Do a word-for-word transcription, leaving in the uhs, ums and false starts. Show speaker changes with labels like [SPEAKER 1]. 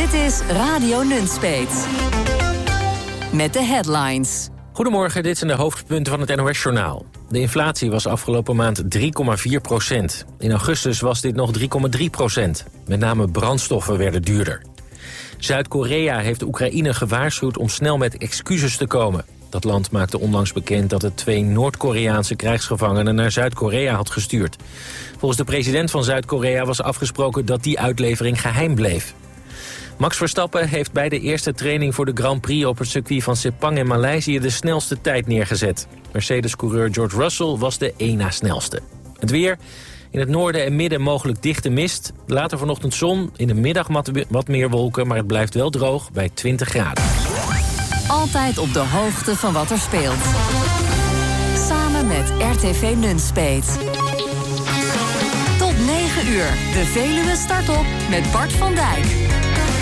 [SPEAKER 1] Dit is Radio Nunspeet. Met de headlines.
[SPEAKER 2] Goedemorgen, dit zijn de hoofdpunten van het N O S-journaal. De inflatie was afgelopen maand drie komma vier procent. In augustus was dit nog drie komma drie procent. Met name brandstoffen werden duurder. Zuid-Korea heeft Oekraïne gewaarschuwd om snel met excuses te komen. Dat land maakte onlangs bekend dat het twee Noord-Koreaanse krijgsgevangenen naar Zuid-Korea had gestuurd. Volgens de president van Zuid-Korea was afgesproken dat die uitlevering geheim bleef. Max Verstappen heeft bij de eerste training voor de Grand Prix op het circuit van Sepang in Maleisië de snelste tijd neergezet. Mercedes-coureur George Russell was de één na snelste. Het weer. In het noorden en midden mogelijk dichte mist. Later vanochtend zon, in de middag wat meer wolken, maar het blijft wel droog bij twintig graden.
[SPEAKER 1] Altijd op de hoogte van wat er speelt. Samen met R T V Nunspeet. Tot negen uur. De Veluwe start op met Bart van Dijk.